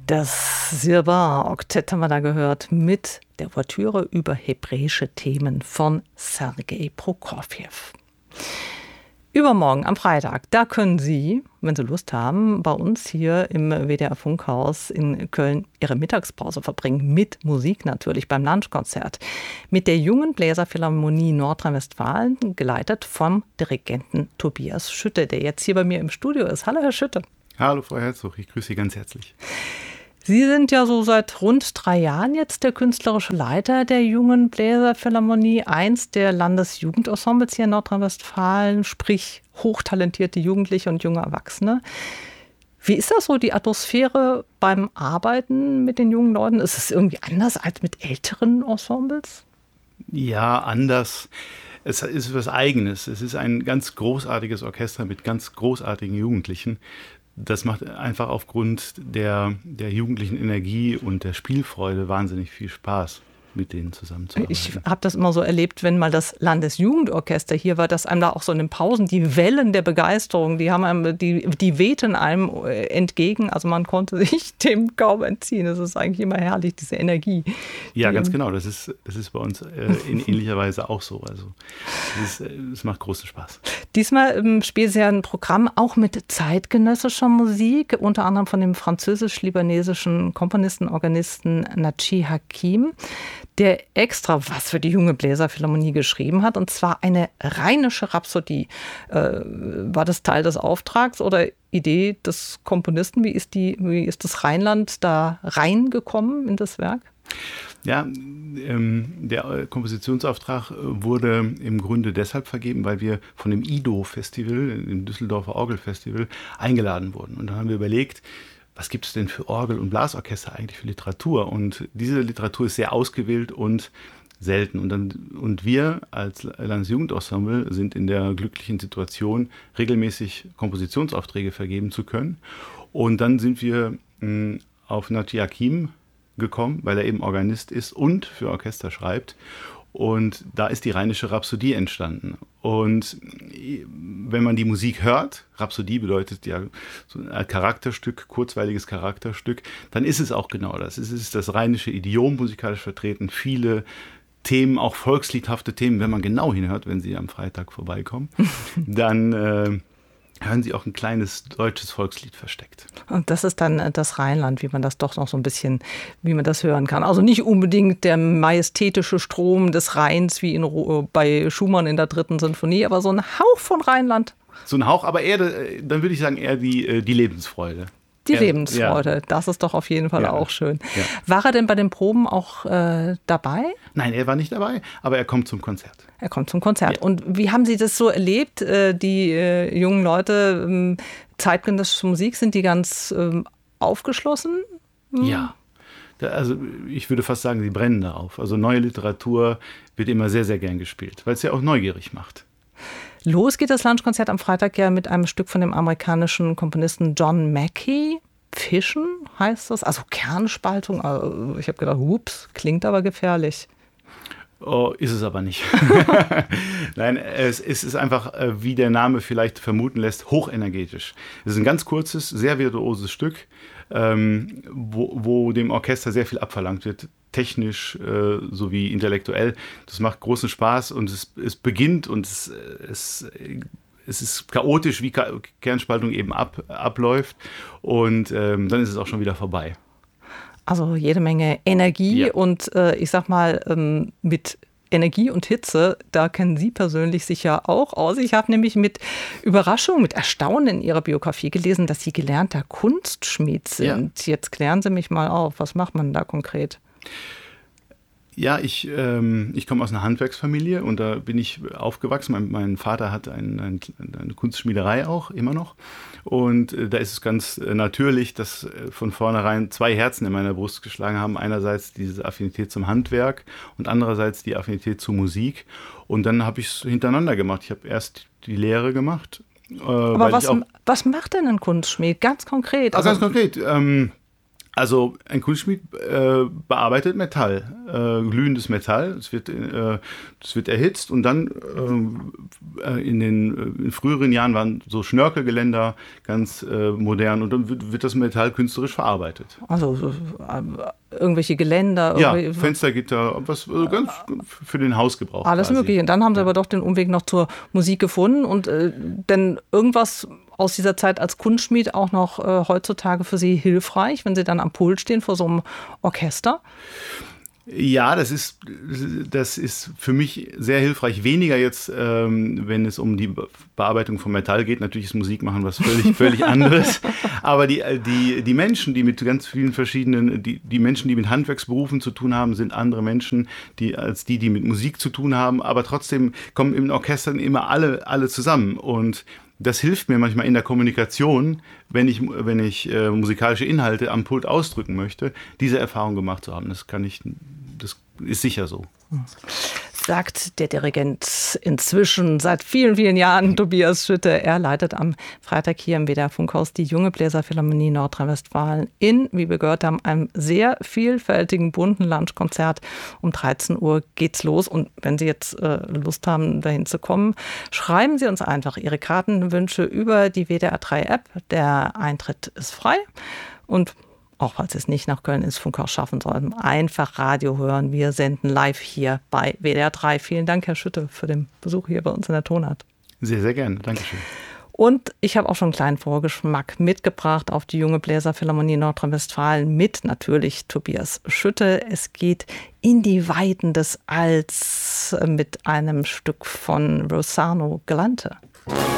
Das Sirbar-Oktett haben wir da gehört mit der Ouvertüre über hebräische Themen von Sergei Prokofjew. Übermorgen am Freitag, da können Sie, wenn Sie Lust haben, bei uns hier im WDR Funkhaus in Köln Ihre Mittagspause verbringen. Mit Musik natürlich, beim Lunchkonzert. Mit der Jungen Bläserphilharmonie Nordrhein-Westfalen, geleitet vom Dirigenten Tobias Schütte, der jetzt hier bei mir im Studio ist. Hallo, Herr Schütte. Hallo, Frau Herzog, ich grüße Sie ganz herzlich. Sie sind ja so seit rund 3 Jahren jetzt der künstlerische Leiter der Jungen Bläserphilharmonie, eins der Landesjugendensembles hier in Nordrhein-Westfalen, sprich hochtalentierte Jugendliche und junge Erwachsene. Wie ist das so, die Atmosphäre beim Arbeiten mit den jungen Leuten? Ist es irgendwie anders als mit älteren Ensembles? Ja, anders. Es ist was Eigenes. Es ist ein ganz großartiges Orchester mit ganz großartigen Jugendlichen. Das macht einfach aufgrund der jugendlichen Energie und der Spielfreude wahnsinnig viel Spaß, mit denen zusammenzuarbeiten. Ich habe das immer so erlebt, wenn mal das Landesjugendorchester hier war, dass einem da auch so in den Pausen die Wellen der Begeisterung, die wehten einem entgegen. Also man konnte sich dem kaum entziehen. Das ist eigentlich immer herrlich, diese Energie. Ja, ganz genau. Das ist bei uns in ähnlicher Weise auch so. Also es macht großen Spaß. Diesmal spielt Sie ja ein Programm auch mit zeitgenössischer Musik, unter anderem von dem französisch-libanesischen Komponisten, Organisten Naji Hakim, der extra was für die Junge Bläserphilharmonie geschrieben hat, und zwar eine rheinische Rhapsodie. War das Teil des Auftrags oder Idee des Komponisten? Wie ist das Rheinland da reingekommen in das Werk? Ja, der Kompositionsauftrag wurde im Grunde deshalb vergeben, weil wir von dem IDO-Festival, dem Düsseldorfer Orgelfestival, eingeladen wurden. Und dann haben wir überlegt, was gibt es denn für Orgel- und Blasorchester eigentlich für Literatur? Und diese Literatur ist sehr ausgewählt und selten. Und wir als Landesjugendensemble sind in der glücklichen Situation, regelmäßig Kompositionsaufträge vergeben zu können. Und dann sind wir auf Naji Hakim gekommen, weil er eben Organist ist und für Orchester schreibt. Und da ist die Rheinische Rhapsodie entstanden. Und wenn man die Musik hört, Rhapsodie bedeutet ja so ein Charakterstück, kurzweiliges Charakterstück, dann ist es auch genau das. Es ist das rheinische Idiom musikalisch vertreten, viele Themen, auch volksliedhafte Themen. Wenn man genau hinhört, wenn Sie am Freitag vorbeikommen, dann hören Sie auch ein kleines deutsches Volkslied versteckt. Und das ist dann das Rheinland, wie man das doch noch so ein bisschen, wie man das hören kann. Also nicht unbedingt der majestätische Strom des Rheins wie bei Schumann in der 3. Sinfonie, aber so ein Hauch von Rheinland. So ein Hauch, aber eher, dann würde ich sagen, eher die Lebensfreude. Die Lebensfreude, ja. Das ist doch auf jeden Fall auch schön. Ja. War er denn bei den Proben auch dabei? Nein, er war nicht dabei, aber er kommt zum Konzert. Er kommt zum Konzert. Ja. Und wie haben Sie das so erlebt, die jungen Leute, zeitgenössische Musik, sind die ganz aufgeschlossen? Ja, also ich würde fast sagen, sie brennen darauf. Also neue Literatur wird immer sehr, sehr gern gespielt, weil es ja auch neugierig macht. Los geht das Lunchkonzert am Freitag ja mit einem Stück von dem amerikanischen Komponisten John Mackey. Fischen heißt das, also Kernspaltung. Also ich habe gedacht, ups, klingt aber gefährlich. Oh, ist es aber nicht. Nein, es ist einfach, wie der Name vielleicht vermuten lässt, hochenergetisch. Es ist ein ganz kurzes, sehr virtuoses Stück, wo dem Orchester sehr viel abverlangt wird, technisch sowie intellektuell. Das macht großen Spaß und es beginnt und es ist chaotisch, wie Kernspaltung eben abläuft, und dann ist es auch schon wieder vorbei. Also jede Menge Energie, ja. Und ich sag mal, mit Energie und Hitze, da kennen Sie persönlich sich ja auch aus. Ich habe nämlich mit Überraschung, mit Erstaunen in Ihrer Biografie gelesen, dass Sie gelernter Kunstschmied sind. Ja. Jetzt klären Sie mich mal auf, was macht man da konkret? Ja, ich komme aus einer Handwerksfamilie und da bin ich aufgewachsen. Mein Vater hat eine Kunstschmiederei auch, immer noch. Und da ist es ganz natürlich, dass von vornherein 2 Herzen in meiner Brust geschlagen haben. Einerseits diese Affinität zum Handwerk und andererseits die Affinität zur Musik. Und dann habe ich es hintereinander gemacht. Ich habe erst die Lehre gemacht. Aber was macht denn ein Kunstschmied? Ganz konkret. Ganz konkret. Also ein Kunstschmied bearbeitet Metall, glühendes Metall. Es wird erhitzt und dann in früheren Jahren waren so Schnörkelgeländer ganz modern und dann wird das Metall künstlerisch verarbeitet. Also irgendwelche Geländer? Ja, Fenstergitter, was ganz für den Hausgebrauch. Alles Mögliche. Und dann haben sie aber doch den Umweg noch zur Musik gefunden und denn irgendwas aus dieser Zeit als Kunstschmied auch noch heutzutage für Sie hilfreich, wenn Sie dann am Pult stehen vor so einem Orchester? Ja, das ist für mich sehr hilfreich. Weniger jetzt, wenn es um die Bearbeitung von Metall geht. Natürlich ist Musik machen was völlig anderes. Aber die Menschen, die mit ganz vielen verschiedenen, die Menschen, die mit Handwerksberufen zu tun haben, sind andere Menschen, als die mit Musik zu tun haben. Aber trotzdem kommen im Orchester immer alle zusammen. Und das hilft mir manchmal in der Kommunikation, wenn ich musikalische Inhalte am Pult ausdrücken möchte, diese Erfahrung gemacht zu haben. Das ist sicher so. Sagt der Dirigent inzwischen seit vielen, vielen Jahren, Tobias Schütte. Er leitet am Freitag hier im WDR Funkhaus die Junge Bläserphilharmonie Nordrhein-Westfalen in, wie wir gehört haben, einem sehr vielfältigen, bunten Lunchkonzert. Um 13 Uhr geht's los. Und wenn Sie jetzt Lust haben, dahin zu kommen, schreiben Sie uns einfach Ihre Kartenwünsche über die WDR 3 App. Der Eintritt ist frei. Und auch falls es nicht nach Köln ins Funkhaus schaffen sollten, einfach Radio hören. Wir senden live hier bei WDR 3. Vielen Dank, Herr Schütte, für den Besuch hier bei uns in der Tonart. Sehr, sehr gerne. Dankeschön. Und ich habe auch schon einen kleinen Vorgeschmack mitgebracht auf die Junge Bläserphilharmonie Nordrhein-Westfalen mit natürlich Tobias Schütte. Es geht in die Weiten des Alls mit einem Stück von Rossano Galante.